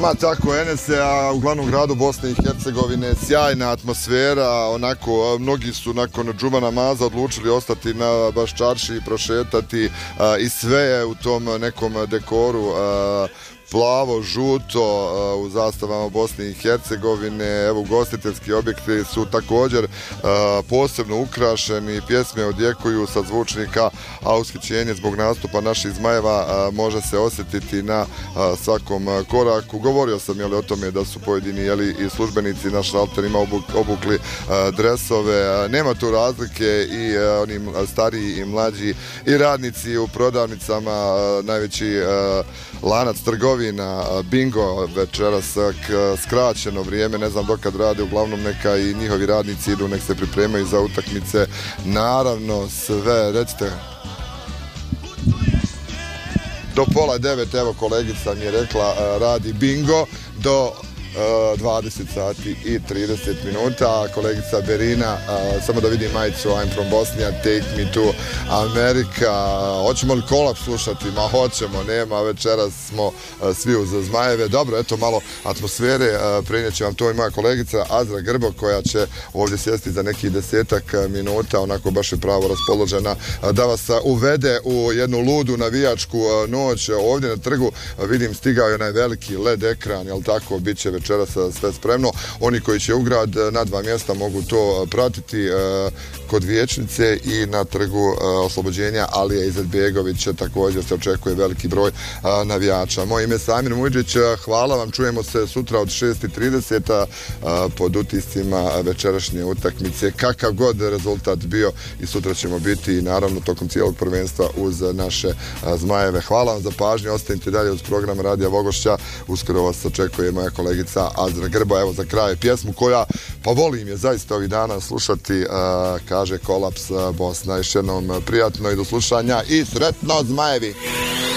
Ma tako, Enese, a u glavnom gradu Bosne i Hercegovine sjajna atmosfera, onako, mnogi su nakon džuma namaza odlučili ostati na baš čarši i prošetati i sve je u tom nekom dekoru plavo, žuto, u zastavama Bosne i Hercegovine. Evo, ugostiteljski objekti su također posebno ukrašeni, pjesme odjekuju sa zvučnika, a ushićenje zbog nastupa naših Zmajeva može se osjetiti na svakom koraku. Govorio sam o tome da su pojedini i službenici na šalterima obukli dresove. Nema tu razlike, i oni stariji i mlađi i radnici u prodavnicama. Najveći lanac trgovina Bingo večeras skraćeno vrijeme, ne znam dokad rade, uglavnom neka i njihovi radnici idu, nek se pripremaju za utakmice. Naravno sve, recite. Do 8:30, evo kolegica mi je rekla, radi Bingo do 20 sati i 30 minuta. Kolegica Berina, samo da vidim majicu I'm from Bosnia, take me to America. Hoćemo li Kolaps slušati? Ma hoćemo, nema, večeras smo svi uz Zmajeve. Dobro, eto malo atmosfere, prenijet će vam to i moja kolegica Azra Grbo, koja će ovdje sjesti za nekih 10 minuta, onako baš je pravo raspoložena da vas uvede u jednu ludu navijačku noć. Ovdje na trgu vidim stigao je onaj veliki LED ekran, jel tako, bit će večeras sve spremno. Oni koji će u grad na 2 mjesta mogu to pratiti kod Vijećnice i na trgu Oslobođenja Alije Izetbegovića. Također se očekuje veliki broj navijača. Moje ime je Samir Mujđić, hvala vam, čujemo se sutra od 6:30 pod utiscima večerašnje utakmice. Kakav god rezultat bio, i sutra ćemo biti naravno tokom cijelog prvenstva uz naše Zmajeve. Hvala vam za pažnju, ostanite dalje uz program Radija Vogošća. Uskoro vas očekuje moja kolegica Azra Grba. Evo za kraj pjesmu koja, pa volim je zaista ovih dana slušati, kaže Kolaps Bosna. Još jednom prijatno i do slušanja i sretno Zmajevi!